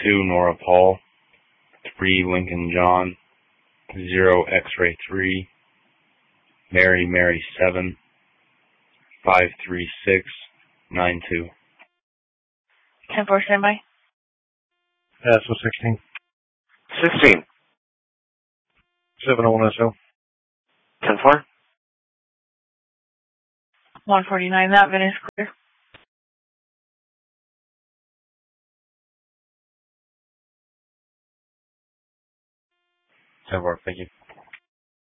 Nora Paul, 3 Lincoln John, 0 X-Ray 3, Mary 7, 53692. 10-4 standby. So 16. 16. 701 SO. 10-4. 149, that VIN is clear. Thank you.